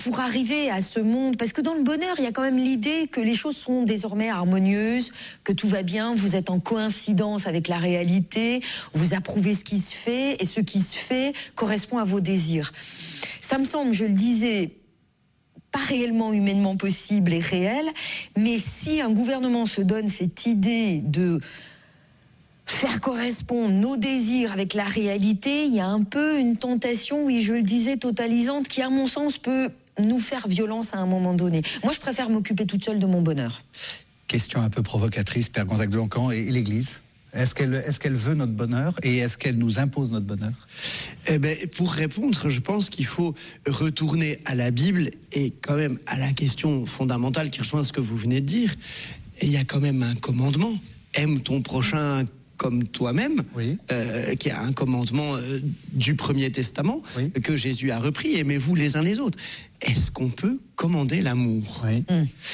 pour arriver à ce monde, parce que dans le bonheur, il y a quand même l'idée que les choses sont désormais harmonieuses, que tout va bien, vous êtes en coïncidence avec la réalité, vous approuvez ce qui se fait, et ce qui se fait correspond à vos désirs. Ça me semble, je le disais, pas réellement humainement possible et réel, mais si un gouvernement se donne cette idée de faire correspondre nos désirs avec la réalité, il y a un peu une tentation, oui, je le disais, totalisante, qui, à mon sens, peut nous faire violence à un moment donné. Moi, je préfère m'occuper toute seule de mon bonheur. Question un peu provocatrice, Père Gonzague de Lancamp, et l'Église ? Est-ce qu'elle veut notre bonheur et est-ce qu'elle nous impose notre bonheur ? Eh ben, pour répondre, je pense qu'il faut retourner à la Bible et quand même à la question fondamentale qui rejoint ce que vous venez de dire. Et il y a quand même un commandement. Aime ton prochain comme toi-même, oui. Qui est un commandement du Premier Testament, oui, que Jésus a repris. Aimez-vous les uns les autres. Est-ce qu'on peut commander l'amour ? Oui.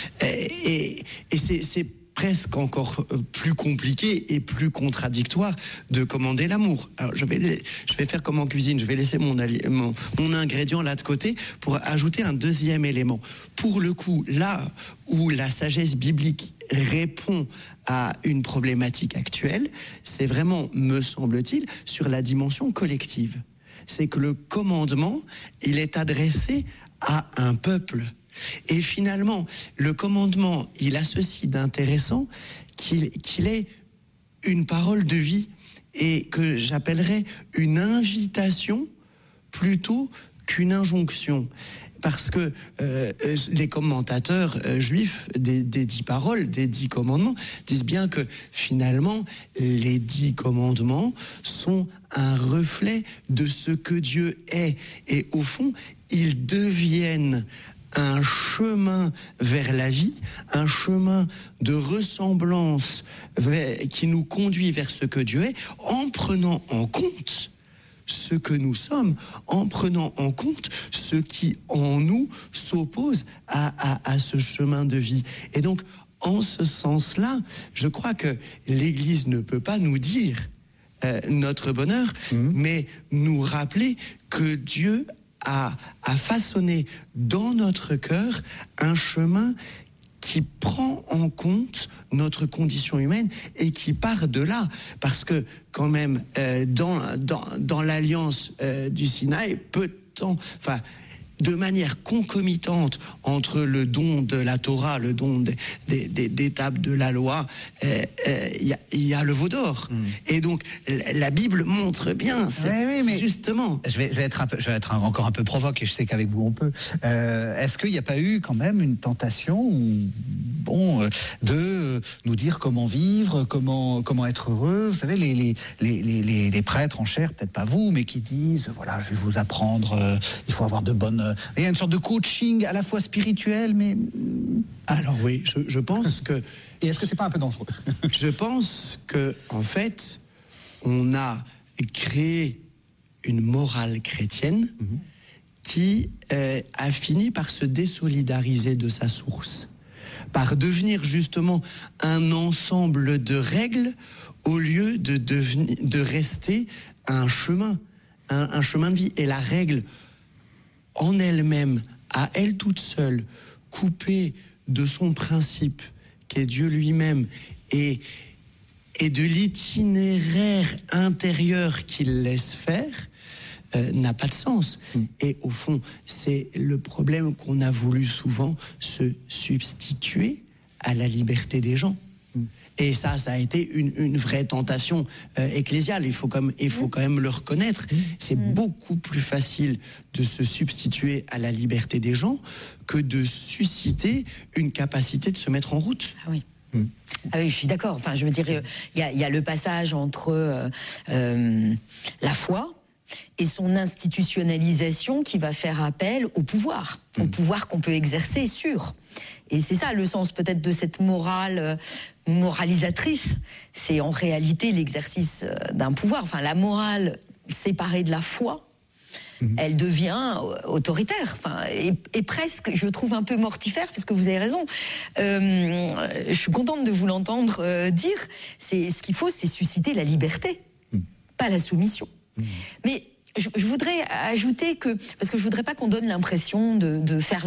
Et c'est presque encore plus compliqué et plus contradictoire de commander l'amour. Alors je vais faire comme en cuisine, je vais laisser mon ingrédient là de côté pour ajouter un deuxième élément. Pour le coup, là où la sagesse biblique répond à une problématique actuelle, c'est vraiment, me semble-t-il, sur la dimension collective. C'est que le commandement, il est adressé à un peuple. Et finalement, le commandement, il a ceci d'intéressant qu'il est une parole de vie et que j'appellerais une invitation plutôt qu'une injonction. Parce que les commentateurs juifs des 10 paroles, des 10 commandements, disent bien que finalement, les 10 commandements sont un reflet de ce que Dieu est. Et au fond, ils deviennent un chemin vers la vie, un chemin de ressemblance qui nous conduit vers ce que Dieu est, en prenant en compte ce que nous sommes, en prenant en compte ce qui en nous s'oppose à ce chemin de vie. Et donc, en ce sens-là, je crois que l'Église ne peut pas nous dire notre bonheur, mais nous rappeler que Dieu a façonné dans notre cœur un chemin qui prend en compte notre condition humaine et qui part de là. Parce que quand même, dans l'alliance du Sinaï, de manière concomitante entre le don de la Torah, le don des tables de la loi, il y a le veau d'or. Et donc, la Bible montre bien, mais justement... Je vais être encore un peu provoque, et je sais qu'avec vous on peut. Est-ce qu'il n'y a pas eu quand même une tentation de nous dire comment vivre, comment être heureux ? Vous savez, les prêtres en chair, peut-être pas vous, mais qui disent, voilà, je vais vous apprendre, il faut avoir de bonnes... Il y a une sorte de coaching à la fois spirituel, mais... Alors oui, je pense que... Et est-ce que c'est pas un peu dangereux ? Je pense que, en fait, on a créé une morale chrétienne qui a fini par se désolidariser de sa source, par devenir justement un ensemble de règles au lieu de rester un chemin de vie. Et la règle en elle-même, à elle toute seule, coupée de son principe, qui est Dieu lui-même, et de l'itinéraire intérieur qu'il laisse faire, n'a pas de sens. Et au fond, c'est le problème qu'on a voulu souvent se substituer à la liberté des gens. Et ça a été une vraie tentation ecclésiale. Il faut quand même le reconnaître. C'est beaucoup plus facile de se substituer à la liberté des gens que de susciter une capacité de se mettre en route. Ah oui. Ah oui, je suis d'accord. Enfin, je veux dire, il y a le passage entre la foi et son institutionnalisation qui va faire appel au pouvoir qu'on peut exercer sûr. Et c'est ça le sens peut-être de cette morale moralisatrice. C'est en réalité l'exercice d'un pouvoir. Enfin, la morale séparée de la foi, elle devient autoritaire. Enfin, et presque, je trouve un peu mortifère, parce que vous avez raison. Je suis contente de vous l'entendre dire. Ce qu'il faut, c'est susciter la liberté, pas la soumission. Mais je voudrais ajouter que, parce que je voudrais pas qu'on donne l'impression de faire